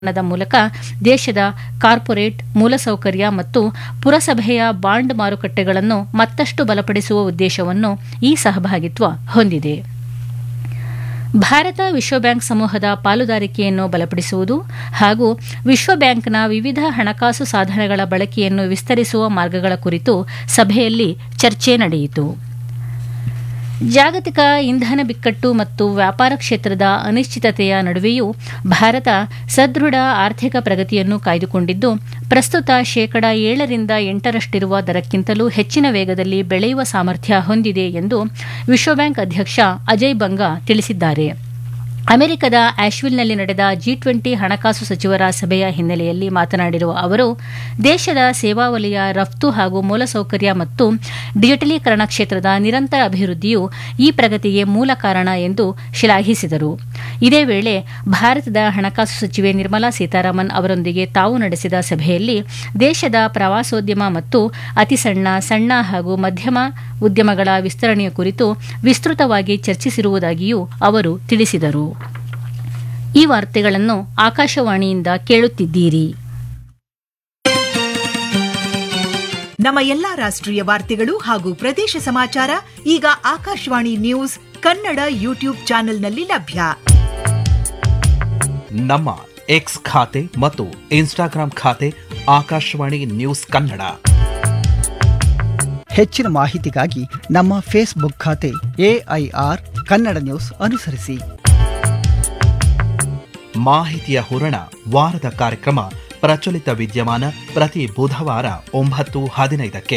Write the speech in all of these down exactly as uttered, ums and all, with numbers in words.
The ಮೂಲಕ ದೇಶದ corporate ಮೂಲಸೌಕರ್ಯ ಮತ್ತು ಪುರಸಭೆಯ ಬಾಂಡ್ ಮಾರುಕಟ್ಟೆಗಳನ್ನು ಮತ್ತಷ್ಟು ಬಲಪಡಿಸುವ ಉದ್ದೇಶವನ್ನು ಈ ಸಹಭಾಗಿತ್ವ ಹೊಂದಿದೆ. ಭಾರತ ವಿಶ್ವಬ್ಯಾಂಕ್ ಸಮೂಹದ ಪಾಲುದಾರಿಕೆಯನ್ನು ಬಲಪಡಿಸುವುದು ಹಾಗೂ ವಿಶ್ವಬ್ಯಾಂಕ್ನ ವಿವಿಧ ಹಣಕಾಸು ಸಾಧನಗಳ ಬಳಕೆಯನ್ನು ವಿಸ್ತರಿಸುವ ಮಾರ್ಗಗಳ ಕುರಿತು ಸಭೆಯಲ್ಲಿ ಚರ್ಚೆ ನಡೆಯಿತು. ಜಾಗತಿಕ ಇಂಧನ ಬಿಕ್ಕಟ್ಟು ಮತ್ತು ವ್ಯಾಪಾರ ಕ್ಷೇತ್ರದ ಅನಿಶ್ಚಿತತೆಯ ನಡುವೆಯೂ ಭಾರತ ಸದೃಢ ಆರ್ಥಿಕ ಪ್ರಗತಿಯನ್ನು ಕಾಯ್ದುಕೊಂಡಿದ್ದು, ಪ್ರಸ್ತುತ ಶೇಕಡ ಏಳರಿಂದ ಎಂಟರಷ್ಟಿರುವ ದರಕ್ಕಿಂತಲೂ ಹೆಚ್ಚಿನ ವೇಗದಲ್ಲಿ ಬೆಳೆಯುವ ಸಾಮರ್ಥ್ಯ ಹೊಂದಿದೆ ಎಂದು ವಿಶ್ವಬ್ಯಾಂಕ್ ಅಧ್ಯಕ್ಷ ಅಜಯ್ ಬಂಗಾ ತಿಳಿಸಿದ್ದಾರೆ. ಅಮೆರಿಕದ ಆಶ್ವಿಲ್ನಲ್ಲಿ ನಡೆದ ಜಿ ಟ್ವೆಂಟಿ ಹಣಕಾಸು ಸಚಿವರ ಸಭೆಯ ಹಿನ್ನೆಲೆಯಲ್ಲಿ ಮಾತನಾಡಿರುವ ಅವರು, ದೇಶದ ಸೇವಾ ವಲಯ, ರಫ್ತು ಹಾಗೂ ಮೂಲಸೌಕರ್ಯ ಮತ್ತು ಡಿಜಿಟಲೀಕರಣ ಕ್ಷೇತ್ರದ ನಿರಂತರ ಅಭಿವೃದ್ಧಿಯು ಈ ಪ್ರಗತಿಗೆ ಮೂಲ ಕಾರಣ ಎಂದು ಶ್ಲಾಘಿಸಿದರು. ಇದೇ ವೇಳೆ ಭಾರತದ ಹಣಕಾಸು ಸಚಿವೆ ನಿರ್ಮಲಾ ಸೀತಾರಾಮನ್ ಅವರೊಂದಿಗೆ ತಾವು ನಡೆಸಿದ ಸಭೆಯಲ್ಲಿ ದೇಶದ ಪ್ರವಾಸೋದ್ಯಮ ಮತ್ತು ಅತಿಸಣ್ಣ, ಸಣ್ಣ ಹಾಗೂ ಮಧ್ಯಮ ಉದ್ಯಮಗಳ ವಿಸ್ತರಣೆಯ ಕುರಿತು ವಿಸ್ತೃತವಾಗಿ ಚರ್ಚಿಸಿರುವುದಾಗಿಯೂ ಅವರು ತಿಳಿಸಿದರು. ಈ ವಾರ್ತೆಗಳನ್ನು ಆಕಾಶವಾಣಿಯಿಂದ ಕೇಳುತ್ತಿದ್ದೀರಿ. ನಮ್ಮ ಎಲ್ಲಾ ರಾಷ್ಟ್ರೀಯ ವಾರ್ತೆಗಳು ಹಾಗೂ ಪ್ರದೇಶ ಸಮಾಚಾರ ಈಗ ಆಕಾಶವಾಣಿ ನ್ಯೂಸ್ ಕನ್ನಡ ಯೂಟ್ಯೂಬ್ ಚಾನೆಲ್ನಲ್ಲಿ ಲಭ್ಯ. ನಮ್ಮ ಎಕ್ಸ್ ಖಾತೆ ಮತ್ತು ಇನ್ಸ್ಟಾಗ್ರಾಂ ಖಾತೆ ಆಕಾಶವಾಣಿ ನ್ಯೂಸ್ ಕನ್ನಡ. ಹೆಚ್ಚಿನ ಮಾಹಿತಿಗಾಗಿ ನಮ್ಮ ಫೇಸ್ಬುಕ್ ಖಾತೆ ಎಐಆರ್ ಕನ್ನಡ ನ್ಯೂಸ್ ಅನುಸರಿಸಿ. ಮಾಹಿತಿಯ ಹೂರಣ ವಾರದ ಕಾರ್ಯಕ್ರಮ ಪ್ರಚಲಿತ ವಿದ್ಯಮಾನ ಪ್ರತಿ ಬುಧವಾರ ಒಂಬತ್ತು ಹದಿನೈದಕ್ಕೆ.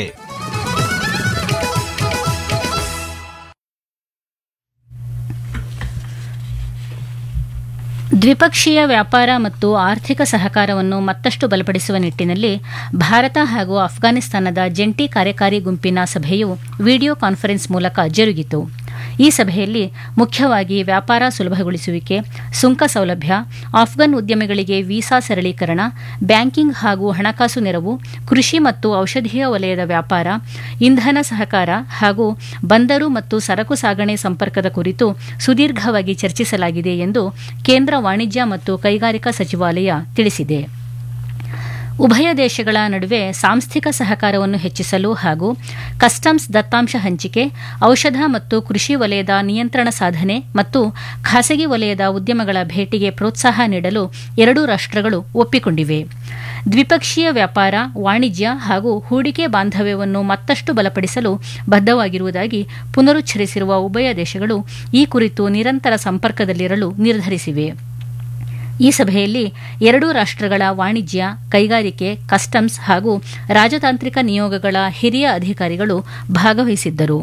ದ್ವಿಪಕ್ಷೀಯ ವ್ಯಾಪಾರ ಮತ್ತು ಆರ್ಥಿಕ ಸಹಕಾರವನ್ನು ಮತ್ತಷ್ಟು ಬಲಪಡಿಸುವ ನಿಟ್ಟಿನಲ್ಲಿ ಭಾರತ ಹಾಗೂ ಅಫ್ಘಾನಿಸ್ತಾನದ ಜಂಟಿ ಕಾರ್ಯಕಾರಿ ಗುಂಪಿನ ಸಭೆಯು ವಿಡಿಯೋ ಕಾನ್ಫರೆನ್ಸ್ ಮೂಲಕ ಜರುಗಿತು. ಈ ಸಭೆಯಲ್ಲಿ ಮುಖ್ಯವಾಗಿ ವ್ಯಾಪಾರ ಸುಲಭಗೊಳಿಸುವಿಕೆ, ಸುಂಕ ಸೌಲಭ್ಯ, ಆಫ್ಘನ್ ಉದ್ಯಮಿಗಳಿಗೆ ವೀಸಾ ಸರಳೀಕರಣ, ಬ್ಯಾಂಕಿಂಗ್ ಹಾಗೂ ಹಣಕಾಸು ನೆರವು, ಕೃಷಿ ಮತ್ತು ಔಷಧೀಯ ವಲಯದ ವ್ಯಾಪಾರ, ಇಂಧನ ಸಹಕಾರ ಹಾಗೂ ಬಂದರು ಮತ್ತು ಸರಕು ಸಾಗಣೆ ಸಂಪರ್ಕದ ಕುರಿತು ಸುದೀರ್ಘವಾಗಿ ಚರ್ಚಿಸಲಾಗಿದೆ ಎಂದು ಕೇಂದ್ರ ವಾಣಿಜ್ಯ ಮತ್ತು ಕೈಗಾರಿಕಾ ಸಚಿವಾಲಯ ತಿಳಿಸಿದೆ. ಉಭಯ ದೇಶಗಳ ನಡುವೆ ಸಾಂಸ್ಥಿಕ ಸಹಕಾರವನ್ನು ಹೆಚ್ಚಿಸಲು ಹಾಗೂ ಕಸ್ಟಮ್ಸ್ ದತ್ತಾಂಶ ಹಂಚಿಕೆ, ಔಷಧ ಮತ್ತು ಕೃಷಿ ವಲಯದ ನಿಯಂತ್ರಣ ಸಾಧನೆ ಮತ್ತು ಖಾಸಗಿ ವಲಯದ ಉದ್ಯಮಗಳ ಭೇಟಿಗೆ ಪ್ರೋತ್ಸಾಹ ನೀಡಲು ಎರಡೂ ರಾಷ್ಟ್ರಗಳು ಒಪ್ಪಿಕೊಂಡಿವೆ. ದ್ವಿಪಕ್ಷೀಯ ವ್ಯಾಪಾರ, ವಾಣಿಜ್ಯ ಹಾಗೂ ಹೂಡಿಕೆ ಬಾಂಧವ್ಯವನ್ನು ಮತ್ತಷ್ಟು ಬಲಪಡಿಸಲು ಬದ್ಧವಾಗಿರುವುದಾಗಿ ಪುನರುಚ್ಚರಿಸಿರುವ ಉಭಯ ದೇಶಗಳು ಈ ಕುರಿತು ನಿರಂತರ ಸಂಪರ್ಕದಲ್ಲಿರಲು ನಿರ್ಧರಿಸಿವೆ. ಈ ಸಭೆಯಲ್ಲಿ ಎರಡೂ ರಾಷ್ಟ್ರಗಳ ವಾಣಿಜ್ಯ, ಕೈಗಾರಿಕೆ, ಕಸ್ಟಮ್ಸ್ ಹಾಗೂ ರಾಜತಾಂತ್ರಿಕ ನಿಯೋಗಗಳ ಹಿರಿಯ ಅಧಿಕಾರಿಗಳು ಭಾಗವಹಿಸಿದ್ದರು.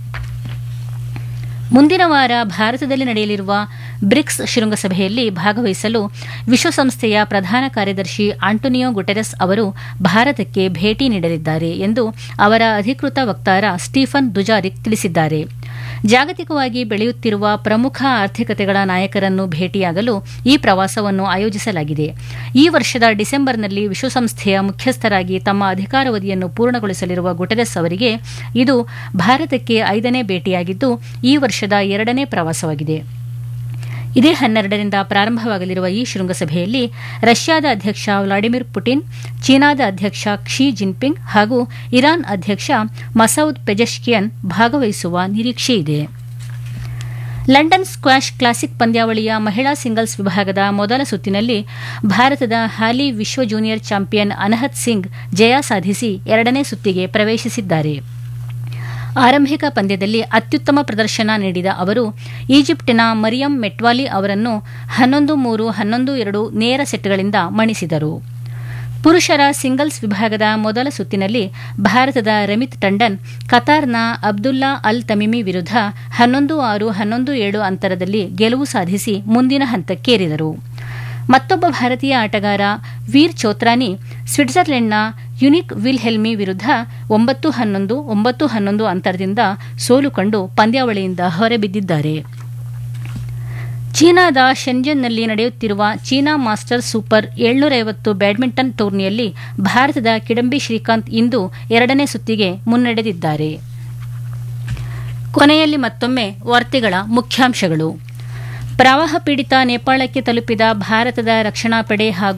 ಮುಂದಿನ ವಾರ ಭಾರತದಲ್ಲಿ ನಡೆಯಲಿರುವ ಬ್ರಿಕ್ಸ್ ಶೃಂಗಸಭೆಯಲ್ಲಿ ಭಾಗವಹಿಸಲು ವಿಶ್ವಸಂಸ್ಥೆಯ ಪ್ರಧಾನ ಕಾರ್ಯದರ್ಶಿ ಆಂಟೋನಿಯೋ ಗುಟೆರಸ್ ಅವರು ಭಾರತಕ್ಕೆ ಭೇಟಿ ನೀಡಲಿದ್ದಾರೆ ಎಂದು ಅವರ ಅಧಿಕೃತ ವಕ್ತಾರ ಸ್ಟೀಫನ್ ದುಜಾರಿಕ್ ತಿಳಿಸಿದ್ದಾರೆ. ಜಾಗತಿಕವಾಗಿ ಬೆಳೆಯುತ್ತಿರುವ ಪ್ರಮುಖ ಆರ್ಥಿಕತೆಗಳ ನಾಯಕರನ್ನು ಭೇಟಿಯಾಗಲು ಈ ಪ್ರವಾಸವನ್ನು ಆಯೋಜಿಸಲಾಗಿದೆ. ಈ ವರ್ಷದ ಡಿಸೆಂಬರ್ನಲ್ಲಿ ವಿಶ್ವಸಂಸ್ಥೆಯ ಮುಖ್ಯಸ್ಥರಾಗಿ ತಮ್ಮ ಅಧಿಕಾರಾವಧಿಯನ್ನು ಪೂರ್ಣಗೊಳಿಸಲಿರುವ ಗುಟೆರಸ್ ಅವರಿಗೆ ಇದು ಭಾರತಕ್ಕೆ ಐದನೇ ಭೇಟಿಯಾಗಿದ್ದು, ಈ ವರ್ಷದ ಎರಡನೇ ಪ್ರವಾಸವಾಗಿದೆ. ಇದೇ ಹನ್ನೆರಡರಿಂದ ಪ್ರಾರಂಭವಾಗಲಿರುವ ಈ ಶೃಂಗಸಭೆಯಲ್ಲಿ ರಷ್ಯಾದ ಅಧ್ಯಕ್ಷ ವ್ಲಾಡಿಮಿರ್ ಪುಟಿನ್, ಚೀನಾದ ಅಧ್ಯಕ್ಷ ಕ್ಸಿ ಜಿನ್ಪಿಂಗ್ ಹಾಗೂ ಇರಾನ್ ಅಧ್ಯಕ್ಷ ಮಸೌದ್ ಪೆಜೆಶ್ಕಿಯನ್ ಭಾಗವಹಿಸುವ ನಿರೀಕ್ಷೆಯಿದೆ. ಲಂಡನ್ ಸ್ಕ್ವಾಷ್ ಕ್ಲಾಸಿಕ್ ಪಂದ್ಯಾವಳಿಯ ಮಹಿಳಾ ಸಿಂಗಲ್ಸ್ ವಿಭಾಗದ ಮೊದಲ ಸುತ್ತಿನಲ್ಲಿ ಭಾರತದ ಹಾಲಿ ವಿಶ್ವ ಜೂನಿಯರ್ ಚಾಂಪಿಯನ್ ಅನಹತ್ ಸಿಂಗ್ ಜಯ ಸಾಧಿಸಿ ಎರಡನೇ ಸುತ್ತಿಗೆ ಪ್ರವೇಶಿಸಿದ್ದಾರೆ. ಆರಂಭಿಕ ಪಂದ್ಯದಲ್ಲಿ ಅತ್ಯುತ್ತಮ ಪ್ರದರ್ಶನ ನೀಡಿದ ಅವರು ಈಜಿಪ್ಟಿನ ಮರಿಯಂ ಮೆಟ್ವಾಲಿ ಅವರನ್ನು ಹನ್ನೊಂದು ಮೂರು, ಹನ್ನೊಂದು ಎರಡು ನೇರ ಸೆಟ್ಗಳಿಂದ ಮಣಿಸಿದರು. ಪುರುಷರ ಸಿಂಗಲ್ಸ್ ವಿಭಾಗದ ಮೊದಲ ಸುತ್ತಿನಲ್ಲಿ ಭಾರತದ ರಮಿತ್ ಟಂಡನ್ ಕತಾರ್ನ ಅಬ್ದುಲ್ಲಾ ಅಲ್ ತಮಿಮಿ ವಿರುದ್ಧ ಹನ್ನೊಂದು ಆರು, ಹನ್ನೊಂದು ಏಳು ಅಂತರದಲ್ಲಿ ಗೆಲುವು ಸಾಧಿಸಿ ಮುಂದಿನ ಹಂತಕ್ಕೇರಿದರು. ಮತ್ತೊಬ್ಬ ಭಾರತೀಯ ಆಟಗಾರ ವೀರ್ ಚೋತ್ರಾನಿ ಸ್ವಿಟ್ಜರ್ಲೆಂಡ್ನ ಯುನಿಕ್ ವಿಲ್ಹೆಲ್ಮಿ ವಿರುದ್ಧ ಒಂಬತ್ತು ಹನ್ನೊಂದು, ಒಂಬತ್ತು ಹನ್ನೊಂದು ಅಂತರದಿಂದ ಸೋಲು ಕಂಡು ಪಂದ್ಯಾವಳಿಯಿಂದ ಹೊರಬಿದ್ದಿದ್ದಾರೆ. ಚೀನಾದ ಶೆಂಜನ್ನಲ್ಲಿ ನಡೆಯುತ್ತಿರುವ ಚೀನಾ ಮಾಸ್ಟರ್ಸ್ ಸೂಪರ್ ಏಳ್ನೂರ ಐವತ್ತು ಬ್ಯಾಡ್ಮಿಂಟನ್ ಟೂರ್ನಿಯಲ್ಲಿ ಭಾರತದ ಕಿಡಂಬಿ ಶ್ರೀಕಾಂತ್ ಇಂದು ಎರಡನೇ ಸುತ್ತಿಗೆ ಮುನ್ನಡೆದಿದ್ದಾರೆ. ಕೊನೆಯಲ್ಲಿ ಮತ್ತೊಮ್ಮೆ ವಾರ್ತೆಗಳ ಮುಖ್ಯಾಂಶಗಳು. ಪ್ರವಾಹ ಪೀಡಿತ ನೇಪಾಳಕ್ಕೆ ತಲುಪಿದ ಭಾರತದ ರಕ್ಷಣಾ ಪಡೆ ಹಾಗೂ